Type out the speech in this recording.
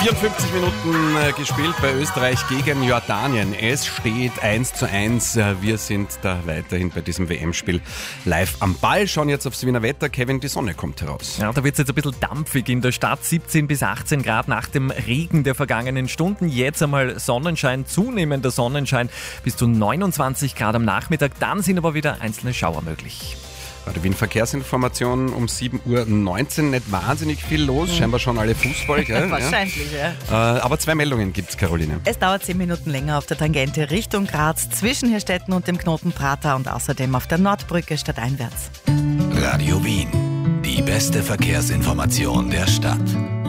54 Minuten gespielt bei Österreich gegen Jordanien. Es steht 1:1. Wir sind da weiterhin bei diesem WM-Spiel live am Ball. Schauen jetzt aufs Wiener Wetter. Kevin, die Sonne kommt heraus. Ja, da wird es jetzt ein bisschen dampfig in der Stadt. 17 bis 18 Grad nach dem Regen der vergangenen Stunden. Jetzt einmal Sonnenschein, zunehmender Sonnenschein bis zu 29 Grad am Nachmittag. Dann sind aber wieder einzelne Schauer möglich. Bei der Wien-Verkehrsinformation um 7:19 Uhr nicht wahnsinnig viel los. Scheinbar schon alle Fußball, gell? Wahrscheinlich, ja. Aber 2 Meldungen gibt's, Caroline. Es dauert 10 Minuten länger auf der Tangente Richtung Graz, zwischen Hirstetten und dem Knoten Prater und außerdem auf der Nordbrücke stadteinwärts. Radio Wien. Die beste Verkehrsinformation der Stadt.